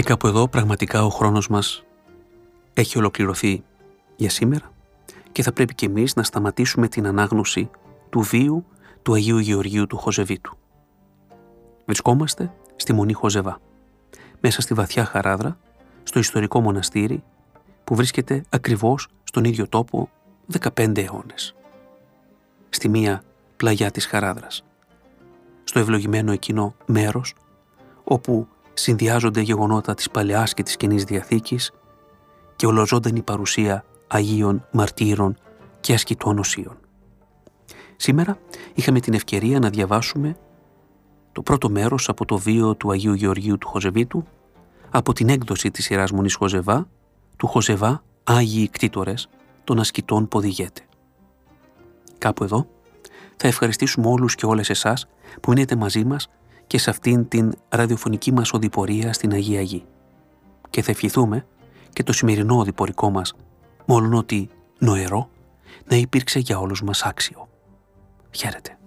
Και κάπου εδώ πραγματικά ο χρόνος μας έχει ολοκληρωθεί για σήμερα και θα πρέπει και εμείς να σταματήσουμε την ανάγνωση του βίου του Αγίου Γεωργίου του Χοζεβίτου. Βρισκόμαστε στη Μονή Χοζεβά, μέσα στη βαθιά Χαράδρα, στο ιστορικό μοναστήρι που βρίσκεται ακριβώς στον ίδιο τόπο 15 αιώνες. Στη μία πλαγιά της Χαράδρας, στο ευλογημένο εκείνο μέρος όπου συνδυάζονται γεγονότα της Παλαιάς και της Καινής Διαθήκης και ολοζώντανη παρουσία Αγίων Μαρτύρων και ασκητών οσίων. Σήμερα είχαμε την ευκαιρία να διαβάσουμε το πρώτο μέρος από το βίο του Αγίου Γεωργίου του Χοζεβίτου, από την έκδοση της σειράς Μονής Χοζεβά, του Χοζεβά Άγιοι Κτήτορες των ασκητών Ποδιγέτε. Κάπου εδώ θα ευχαριστήσουμε όλους και όλες εσάς που μείνετε μαζί μας και σε αυτήν την ραδιοφωνική μας οδηπορία στην Αγία Γη. Και θα ευχηθούμε και το σημερινό οδηπορικό μας, μόλον ότι νοερό, να υπήρξε για όλους μας άξιο. Χαίρετε.